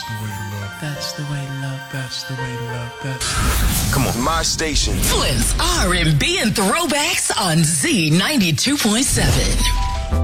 the way love. That's the way love. That's the way love. That's. Come on, my station. Flynn's R&B and throwbacks on Z92.7.